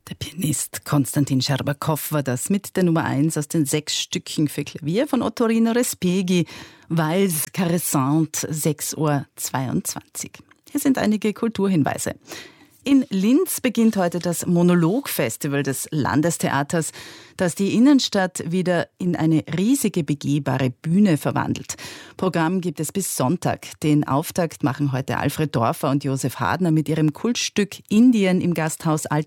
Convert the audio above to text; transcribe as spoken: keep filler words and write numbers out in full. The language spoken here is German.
Der Pianist Konstantin Scherbakow war das mit der Nummer eins aus den sechs Stücken für Klavier von Ottorino Respighi, Valse Caressante, sechs Uhr zweiundzwanzig. Hier sind einige Kulturhinweise. In Linz beginnt heute das Monolog-Festival des Landestheaters, das die Innenstadt wieder in eine riesige begehbare Bühne verwandelt. Programm gibt es bis Sonntag. Den Auftakt machen heute Alfred Dorfer und Josef Hadner mit ihrem Kultstück Indien im Gasthaus Alt